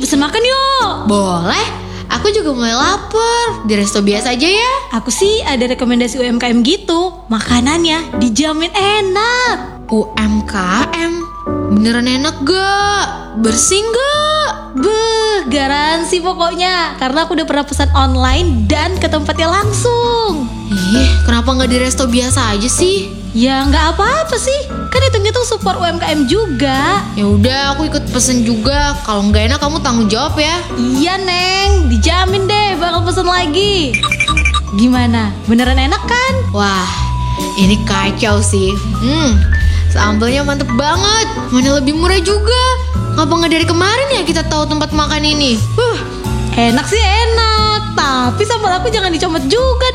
pesen makan yuk. Boleh, aku juga mulai lapar. Di resto biasa aja ya. Aku sih ada rekomendasi UMKM gitu. Makanannya dijamin enak. UMKM, beneran enak gak? Bersih gak? Garansi pokoknya. Karena aku udah pernah pesan online dan ke tempatnya langsung. Ih, kenapa gak di resto biasa aja sih? Ya nggak apa-apa sih. Kan hitung-hitung support UMKM juga. Ya udah, aku ikut pesen juga. Kalau nggak enak kamu tanggung jawab ya. Iya Neng, dijamin deh bakal pesen lagi. Gimana? Beneran enak kan? Wah, ini kacau sih. Sambelnya mantep banget. Mana lebih murah juga. Ngapa nggak dari kemarin ya kita tahu tempat makan ini? Enak sih enak. Tapi sambal aku jangan dicomot juga